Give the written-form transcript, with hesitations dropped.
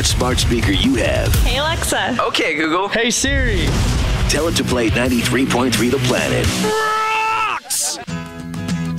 what smart speaker you have. Hey, Alexa. Okay, Google. Hey, Siri. Tell it to play 93.3 The Planet.